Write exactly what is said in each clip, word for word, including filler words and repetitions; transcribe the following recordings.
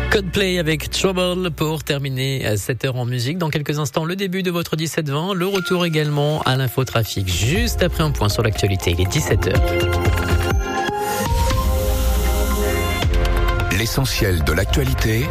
Coldplay avec Trouble pour terminer cette heure en musique. Dans quelques instants, le début de votre dix-sept vingt, le retour également à l'infotrafic juste après un point sur l'actualité. Il est dix-sept heures. L'essentiel de l'actualité,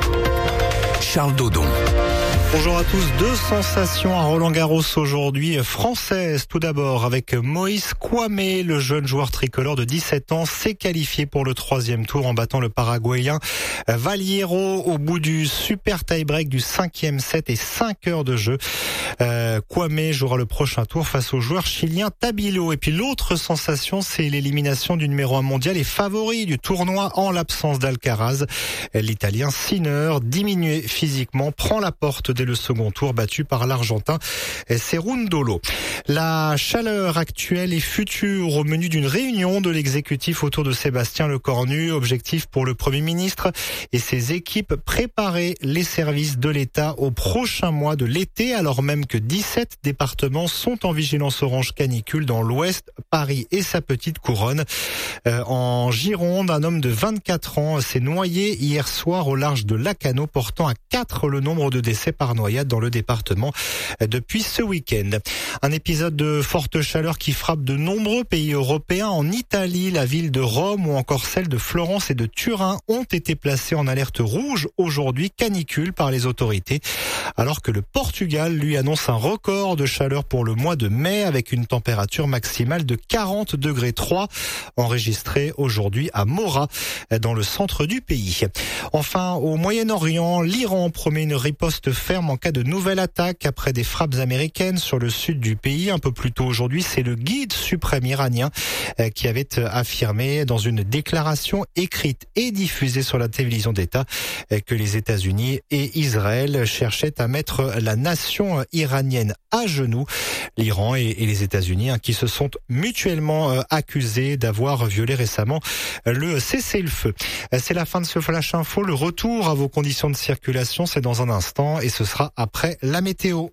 Charles Dodon. Bonjour à tous, deux sensations à Roland-Garros aujourd'hui, françaises tout d'abord avec Moïse Kouamé, le jeune joueur tricolore de dix-sept ans, s'est qualifié pour le troisième tour en battant le Paraguayen Valliero au bout du super tie-break du cinquième set et cinq heures de jeu. Euh, Kouamé jouera le prochain tour face au joueur chilien Tabilo. Et puis l'autre sensation, c'est l'élimination du numéro un mondial et favori du tournoi en l'absence d'Alcaraz. L'Italien Sinner, diminué physiquement, prend la porte dès le second tour, battu par l'Argentin Cerundolo. La chaleur actuelle et future au menu d'une réunion de l'exécutif autour de Sébastien Lecornu. Objectif pour le Premier ministre et ses équipes, préparer les services de l'État au prochain mois de l'été, alors même que dix-sept départements sont en vigilance orange canicule dans l'Ouest, Paris et sa petite couronne. Euh, en Gironde, un homme de vingt-quatre ans s'est noyé hier soir au large de Lacanau, portant à quatre le nombre de décès par noyade dans le département depuis ce week-end. Un épisode de forte chaleur qui frappe de nombreux pays européens. En Italie, la ville de Rome ou encore celle de Florence et de Turin ont été placées en alerte rouge aujourd'hui, canicule par les autorités, alors que le Portugal lui annonce un record de chaleur pour le mois de mai avec une température maximale de quarante degrés trois enregistrée aujourd'hui à Mora dans le centre du pays. Enfin, au Moyen-Orient, l'Iran promet une riposte ferme en cas de nouvelle attaque après des frappes américaines sur le sud du pays. Un peu plus tôt aujourd'hui, c'est le guide suprême iranien qui avait affirmé dans une déclaration écrite et diffusée sur la télévision d'État que les États-Unis et Israël cherchaient à mettre la nation iranienne à genoux. L'Iran et les États-Unis qui se sont mutuellement accusés d'avoir violé récemment le cessez-le-feu. C'est la fin de ce Flash Info. Le retour à vos conditions de circulation, c'est dans un instant et ce sera après la météo.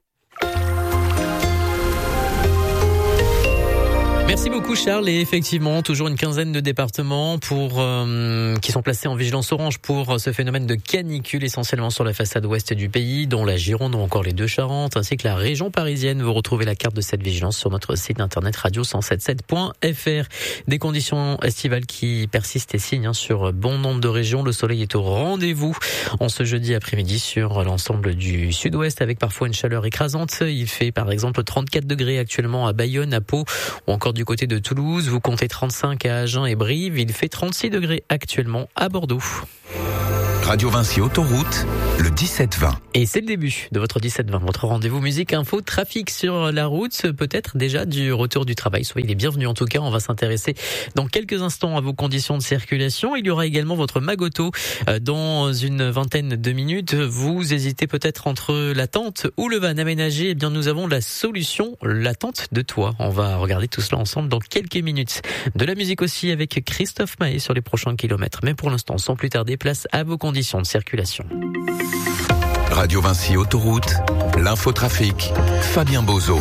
Merci beaucoup Charles, et effectivement toujours une quinzaine de départements pour euh, qui sont placés en vigilance orange pour ce phénomène de canicule, essentiellement sur la façade ouest du pays, dont la Gironde ou encore les Deux-Charentes, ainsi que la région parisienne. Vous retrouvez la carte de cette vigilance sur notre site internet radio cent soixante-dix-sept point f r. Des conditions estivales qui persistent et signent hein, sur bon nombre de régions. Le soleil est au rendez-vous en ce jeudi après-midi sur l'ensemble du sud-ouest, avec parfois une chaleur écrasante. Il fait par exemple trente-quatre degrés actuellement à Bayonne, à Pau ou encore du côté de Toulouse. Vous comptez trente-cinq à Agen et Brive. Il fait trente-six degrés actuellement à Bordeaux. Radio Vinci Autoroute, le dix-sept vingt. Et c'est le début de votre dix-sept vingt, votre rendez-vous musique, info, trafic sur la route, peut-être déjà du retour du travail. Soyez les bienvenus en tout cas, on va s'intéresser dans quelques instants à vos conditions de circulation. Il y aura également votre Magoto dans une vingtaine de minutes. Vous hésitez peut-être entre la tente ou le van aménagé. Eh bien nous avons la solution, la tente de toit. On va regarder tout cela ensemble dans quelques minutes. De la musique aussi avec Christophe Maé sur les prochains kilomètres. Mais pour l'instant, sans plus tarder, place à vos conditions de circulation. Radio Vinci Autoroute, l'infotrafic, Fabien Bozo.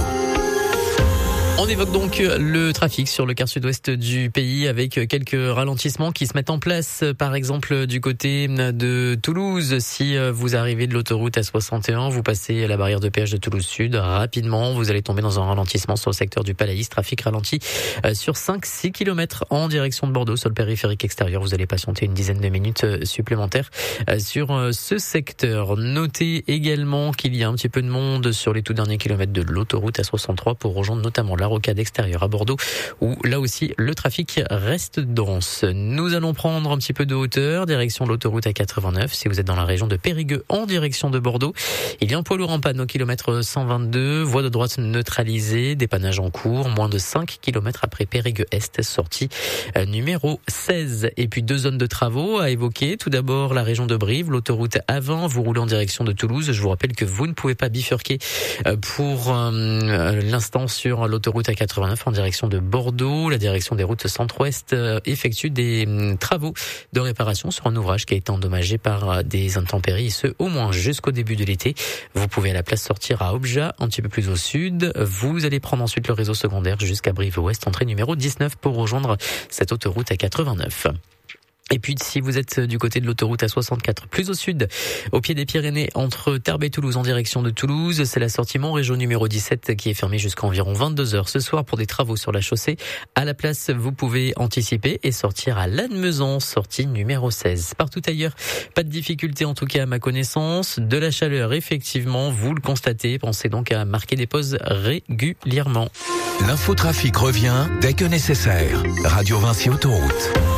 On évoque donc le trafic sur le quart sud-ouest du pays avec quelques ralentissements qui se mettent en place. Par exemple, du côté de Toulouse, si vous arrivez de l'autoroute A soixante et un, vous passez la barrière de péage de Toulouse Sud, rapidement, vous allez tomber dans un ralentissement sur le secteur du Palaïs. Trafic ralenti sur cinq à six kilomètres en direction de Bordeaux sur le périphérique extérieur. Vous allez patienter une dizaine de minutes supplémentaires sur ce secteur. Notez également qu'il y a un petit peu de monde sur les tout derniers kilomètres de l'autoroute A soixante-trois pour rejoindre notamment la rocade extérieure à Bordeaux, où là aussi le trafic reste dense. Nous allons prendre un petit peu de hauteur, direction l'autoroute A quatre-vingt-neuf. Si vous êtes dans la région de Périgueux en direction de Bordeaux, il y a un poids lourd en panne au kilomètre cent vingt-deux, voie de droite neutralisée, dépannage en cours, moins de cinq kilomètres après Périgueux Est, sortie numéro seize. Et puis deux zones de travaux à évoquer. Tout d'abord la région de Brive, l'autoroute A vingt, vous roulez en direction de Toulouse. Je vous rappelle que vous ne pouvez pas bifurquer pour l'instant sur l'autoroute A quatre-vingt-neuf en direction de Bordeaux. La direction des routes centre-ouest effectue des travaux de réparation sur un ouvrage qui a été endommagé par des intempéries, et ce au moins jusqu'au début de l'été. Vous pouvez à la place sortir à Objat, un petit peu plus au sud. Vous allez prendre ensuite le réseau secondaire jusqu'à Brive-Ouest, entrée numéro dix-neuf pour rejoindre cette autoroute A quatre-vingt-neuf. Et puis si vous êtes du côté de l'autoroute A soixante-quatre, plus au sud, au pied des Pyrénées, entre Tarbes et Toulouse en direction de Toulouse, c'est la sortie Montrégeau numéro dix-sept qui est fermée jusqu'à environ vingt-deux heures ce soir pour des travaux sur la chaussée. À la place, vous pouvez anticiper et sortir à Lannemezan, sortie numéro seize. Partout ailleurs, pas de difficulté en tout cas à ma connaissance. De la chaleur, effectivement, vous le constatez. Pensez donc à marquer des pauses régulièrement. L'infotrafic revient dès que nécessaire. Radio Vinci Autoroute.